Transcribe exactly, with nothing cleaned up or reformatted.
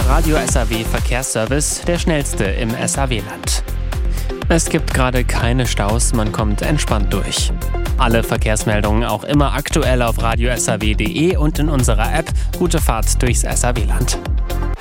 Radio S A W Verkehrsservice, der schnellste im S A W-Land. Es gibt gerade keine Staus, man kommt entspannt durch. Alle Verkehrsmeldungen auch immer aktuell auf radio s a w punkt d e und in unserer App. Gute Fahrt durchs S A W-Land.